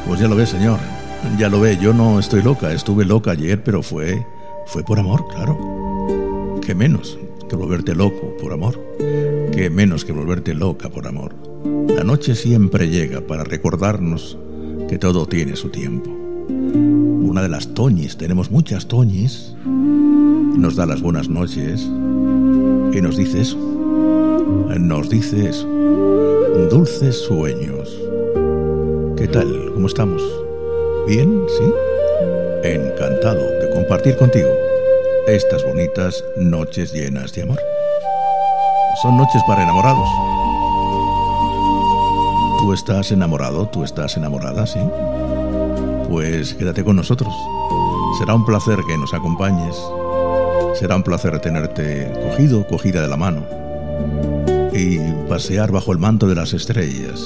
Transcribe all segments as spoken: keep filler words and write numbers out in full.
Pues ya lo ve, señor. Ya lo ve, yo no estoy loca. Estuve loca ayer, pero fue, fue por amor, claro. ¿Qué menos que volverte loco por amor? ¿Qué menos que volverte loca por amor? La noche siempre llega para recordarnos que todo tiene su tiempo. Una de las toñis, tenemos muchas toñis, nos da las buenas noches y nos dice eso. Nos dice eso. Dulces sueños. ¿Qué tal? ¿Cómo estamos? ¿Bien? ¿Sí? Encantado de compartir contigo estas bonitas noches llenas de amor. Son noches para enamorados. ¿Tú estás enamorado? ¿Tú estás enamorada? ¿Sí? Pues quédate con nosotros. Será un placer que nos acompañes. Será un placer tenerte cogido, cogida de la mano y pasear bajo el manto de las estrellas.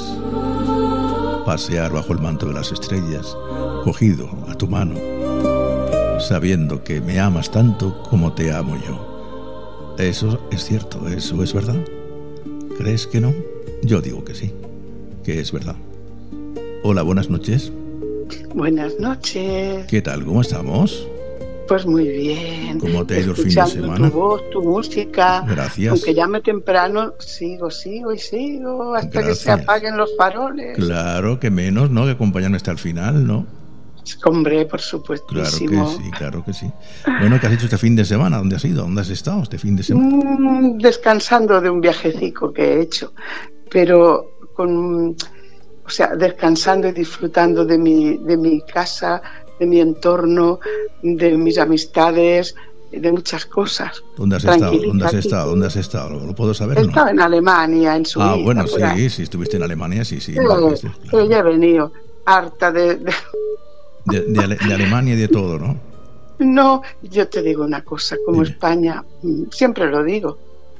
Pasear bajo el manto de las estrellas, cogido a tu mano, sabiendo que me amas tanto como te amo yo. Eso es cierto, eso es verdad. ¿Crees que no? Yo digo que sí, que es verdad. Hola, buenas noches. Buenas noches. ¿Qué tal? ¿Cómo estamos? Pues muy bien. ¿Cómo te ha ido el fin de semana? Tu voz, tu música. Gracias. Aunque llame temprano, sigo, sigo y sigo hasta Gracias. que se apaguen los faroles. Claro, que menos, ¿no? Que acompañarme hasta el final, ¿no? Hombre, por supuesto. Claro que sí, claro que sí. Bueno, ¿qué has hecho este fin de semana? ¿Dónde has ido? ¿Dónde has estado este fin de semana? Mm, descansando de un viajecico que he hecho, pero con, o sea, descansando y disfrutando de mi, de mi casa, de mi entorno, de mis amistades, de muchas cosas. ¿Dónde has estado? ¿Dónde has estado? ¿Dónde has estado? ¿Lo puedo saber? He estado en Alemania, en Suiza. Ah, bueno, sí, ahí. sí, estuviste en Alemania, sí, sí. Sí, Vale, sí, claro. sí, ya he venido harta de... de... De, de, Ale- de Alemania y de todo, ¿no? No, yo te digo una cosa, como Dime. España, siempre lo digo.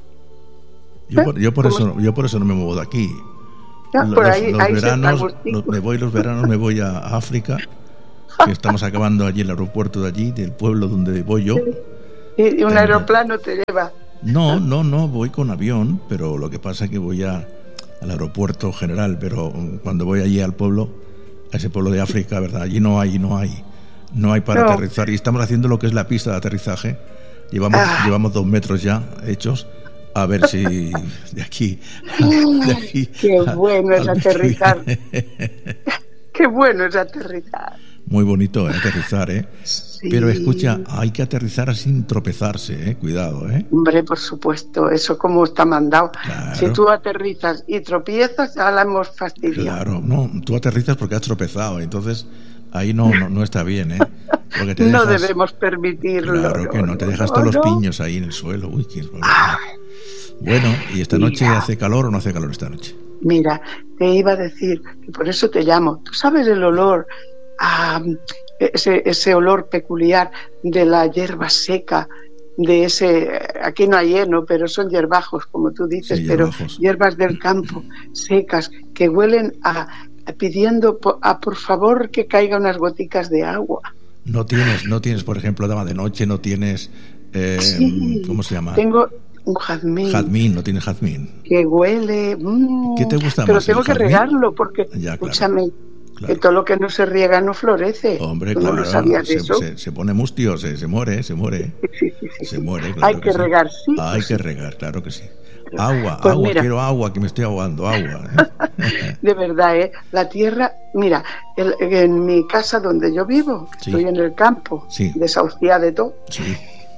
Yo por, yo por ¿Cómo eso yo por eso no me muevo de aquí. Ya, Los, por ahí, los ahí se está veranos, gustico. los- me voy los veranos, me voy a África, que estamos acabando allí el aeropuerto de allí, del pueblo donde voy yo. Y, y un Tengo- aeroplano te lleva. No, no, no, voy con avión, pero lo que pasa es que voy a, al aeropuerto general, pero cuando voy allí al pueblo, a ese pueblo de África, ¿verdad? Allí no hay, no hay, no hay para No. aterrizar y estamos haciendo lo que es la pista de aterrizaje. Llevamos, Ah. llevamos dos metros ya hechos. A ver si de aquí, de aquí Qué bueno es al mes que aterrizar. viene. Qué bueno es aterrizar. Muy bonito, ¿eh? Aterrizar, ¿eh? Sí. Pero escucha, hay que aterrizar sin tropezarse, ¿eh? Cuidado, ¿eh? Hombre, por supuesto, eso como está mandado. Claro. Si tú aterrizas y tropiezas, ya la hemos fastidiado. Claro, no, tú aterrizas porque has tropezado, entonces ahí no, no, no está bien, ¿eh? Porque te No dejas- debemos permitirlo. Claro que no, te dejas no, todos los no. piños ahí en el suelo. Uy, qué barbaridad. Bueno, ¿y esta noche Mira. hace calor o no hace calor esta noche? Mira, te iba a decir, y por eso te llamo. ¿Tú sabes el olor, a, ese, ese olor peculiar de la hierba seca? De ese, aquí no hay heno, pero son hierbajos, como tú dices, Sí, pero hierbajos. hierbas del campo secas que huelen a, a pidiendo po- a por favor que caiga unas goticas de agua. No tienes, no tienes, por ejemplo, dama de noche, no tienes, eh, Sí, ¿cómo se llama? Tengo un jazmín. Jazmín, no tienes jazmín. Que huele. mm, ¿Qué te gusta pero más, tengo el que jazmín? regarlo porque, Ya, claro, escúchame, claro. que todo lo que no se riega no florece. Hombre, ¿Tú claro, no lo sabías se, eso? se- se pone mustio, se, se muere, se muere, Sí, sí, sí, se sí. muere. Claro Hay que sí. regar, sí. Hay pues que sí. regar, claro que sí. Agua, Pues agua, mira. quiero agua, que me estoy ahogando, agua. ¿eh? De verdad, ¿eh? La tierra, mira, el- en mi casa donde yo vivo, Sí. estoy en el campo, Sí. desahuciada de todo, Sí,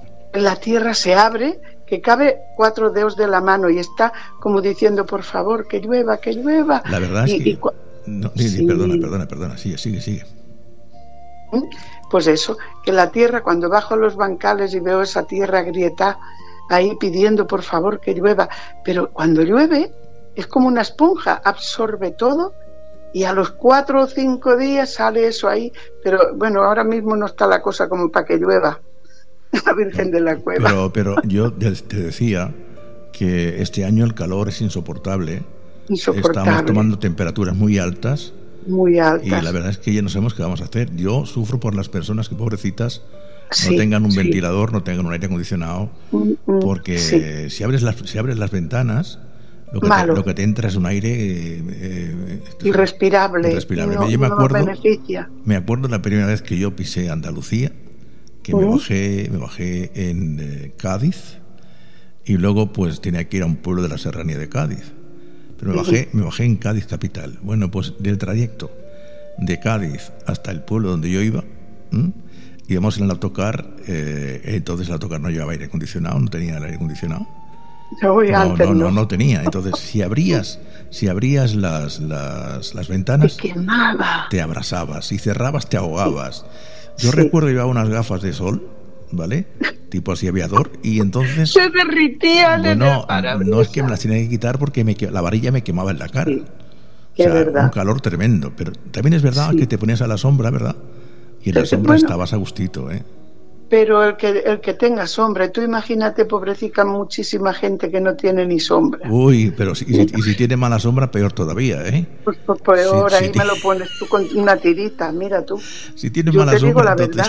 la tierra se abre, que cabe cuatro dedos de la mano y está como diciendo, por favor, que llueva, que llueva. la verdad es Y- que... y cua- No, di- di, Sí. Perdona, perdona, perdona, sigue, sigue, sigue. Pues eso, que la tierra, cuando bajo a los bancales y veo esa tierra grieta ahí pidiendo por favor que llueva, pero cuando llueve es como una esponja, absorbe todo y a los cuatro o cinco días sale eso ahí, pero bueno, ahora mismo no está la cosa como para que llueva. La Virgen de la Cueva. Pero, pero yo te te decía que este año el calor es insoportable. Insoportable. Estamos tomando temperaturas muy altas Muy y altas. la verdad es que ya no sabemos qué vamos a hacer. Yo sufro por las personas que, pobrecitas, Sí, no tengan un sí. ventilador, no tengan un aire acondicionado, Mm, mm, porque sí. si abres las si abres las ventanas, Lo que, malo. Te, lo que te entra es un aire eh, eh, irrespirable. irrespirable. No, yo me no acuerdo, beneficia. me acuerdo la primera vez que yo pisé Andalucía, que uh-huh. me bajé, me bajé en eh, Cádiz y luego pues tenía que ir a un pueblo de la serranía de Cádiz. Pero me bajé, uh-huh. me bajé en Cádiz capital. Bueno, pues del trayecto de Cádiz hasta el pueblo donde yo iba, ¿m? íbamos en el autocar, eh, entonces el autocar no llevaba aire acondicionado, no tenía el aire acondicionado. No, no, no, no, no tenía. Entonces, si abrías, si abrías las, las, las ventanas, te quemaba, te abrasabas, si cerrabas, te ahogabas. Yo sí. recuerdo llevaba unas gafas de sol, ¿vale? Tipo así aviador, y entonces se derritían. Bueno, no es que me las tenía que quitar porque me, la varilla me quemaba en la cara. Sí. O sea, verdad. un calor tremendo. Pero también es verdad sí. que te ponías a la sombra, ¿verdad? Y en la sombra bueno, estabas a gustito, ¿eh? Pero el que el que tenga sombra, tú imagínate, pobrecita, muchísima gente que no tiene ni sombra. Uy, pero si, y, si, y si tiene mala sombra, peor todavía, ¿eh? Pues, pues peor, si, ahí si me lo pones tú con una tirita, mira tú. Si tienes Yo mala te sombra, digo la entonces...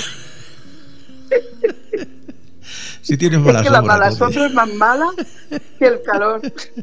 verdad. Si tienes mala es que sombra, la mala entonces... sombra es más mala que el calor.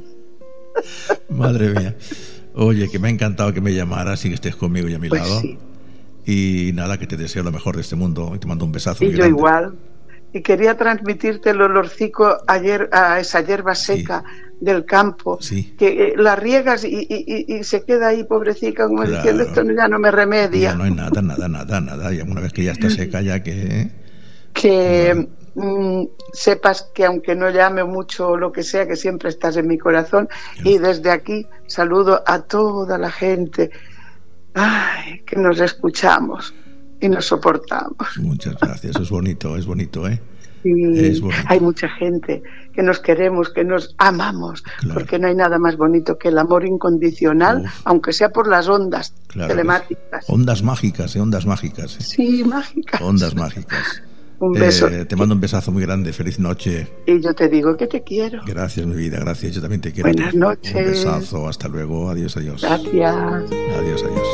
Madre mía. Oye, que me ha encantado que me llamaras y que estés conmigo y a mi pues lado. Sí. Y nada, que te deseo lo mejor de este mundo y te mando un besazo. Y muy yo grande. igual. Y quería transmitirte el olorcico ayer a esa hierba seca sí. del campo, sí. que eh, la riegas y, y, y, y se queda ahí, pobrecita, como claro. diciendo, esto ya no me remedia. Ya no hay nada, nada, nada, nada. Y una vez que ya está seca, ya que... Que bueno. mm, sepas que aunque no llame mucho lo que sea, que siempre estás en mi corazón. Claro. Y desde aquí saludo a toda la gente ay, que nos escuchamos y nos soportamos. Muchas gracias, es bonito, es bonito, ¿eh? Sí, es bonito. Hay mucha gente que nos queremos, que nos amamos, claro. porque no hay nada más bonito que el amor incondicional, Uf. aunque sea por las ondas claro telemáticas. Ondas mágicas, ¿eh? Ondas mágicas. ¿eh? Sí, mágicas. Ondas mágicas. Un beso. Eh, te mando un besazo muy grande, feliz noche. Y yo te digo que te quiero. Gracias, mi vida, gracias, yo también te quiero. Buenas noches. Un besazo, hasta luego, adiós, adiós. Gracias. Adiós, adiós.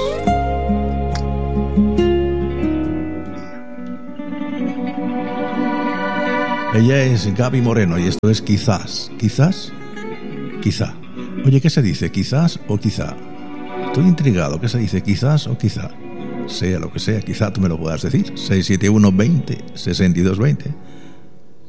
Ella es Gaby Moreno y esto es Quizás. ¿Quizás? Quizá. Oye, ¿qué se dice? ¿Quizás o quizá? Estoy intrigado. ¿Qué se dice? ¿Quizás o quizá? Sea lo que sea, quizá tú me lo puedas decir. seis siete uno veinte sesenta y dos veinte